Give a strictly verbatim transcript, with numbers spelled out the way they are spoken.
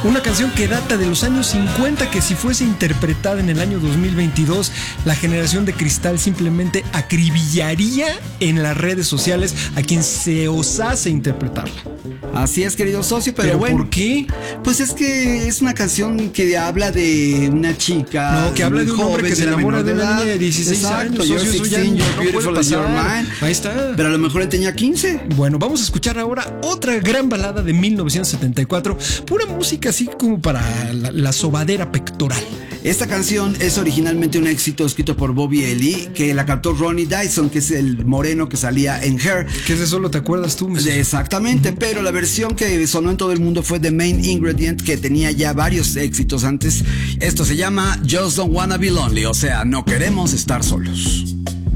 Una canción que data de los años cincuenta, que si fuese interpretada en el año dos mil veintidós, la generación de cristal simplemente acribillaría en las redes sociales a quien se osase interpretarla. Así es, querido socio, pero, ¿Pero bueno. por qué? Pues es que es una canción que habla de una chica. No, que habla de un hombre que se enamora de una niña de dieciséis años. You're Socio, eso ya sixteen, no you're puede beautiful as you're pasar. mine. Ahí está. Pero a lo mejor él tenía quince. Bueno, vamos a escuchar ahora otra gran balada de mil novecientos setenta y cuatro. Pura música así como para la, la sobadera pectoral. Esta canción es originalmente un éxito escrito por Bobby Ely, que la cantó Ronnie Dyson, que es el moreno que salía en Hair. Que ese solo te acuerdas tú, De, Exactamente, uh-huh. Pero la versión que sonó en todo el mundo fue The Main Ingredient, que tenía ya varios éxitos antes. Esto se llama Just Don't Wanna Be Lonely, o sea, no queremos estar solos.